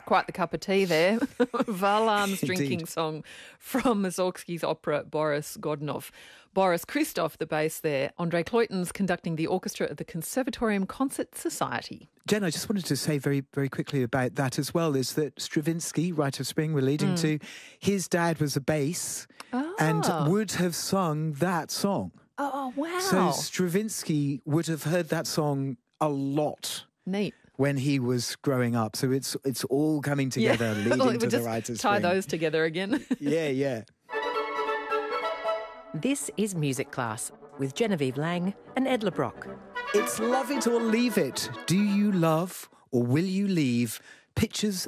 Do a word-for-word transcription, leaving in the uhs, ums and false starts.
quite the cup of tea there. Varlam's Indeed. drinking song from Mussorgsky's opera Boris Godunov. Boris Christoph, the bass there. Andre Cloyton's conducting the orchestra of the Conservatorium Concert Society. Jen, I just wanted to say very, very quickly about that as well, is that Stravinsky, Rite of Spring, we're leading Mm. to, his dad was a bass Ah. and would have sung that song. Oh, wow. So Stravinsky would have heard that song a lot. Neat. When he was growing up. So it's it's all coming together, leading Well, to we'll the just Rite of tie Spring. those together again. Yeah, yeah. This is Music Class with Genevieve Lang and Ed LeBrock. It's love it or leave it. Do you love or will you leave? Pictures